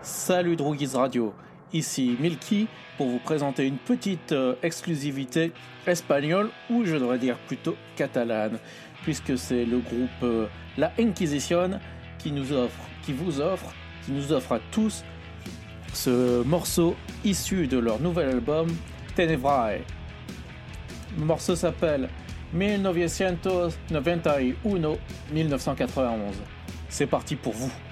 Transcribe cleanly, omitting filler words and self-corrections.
Salut Droguise Radio, ici Milky pour vous présenter une petite exclusivité espagnole, ou je devrais dire plutôt catalane, puisque c'est le groupe La Inquisition qui nous offre à tous ce morceau issu de leur nouvel album Tenebrae. Le morceau s'appelle 1991-1991. C'est parti pour vous.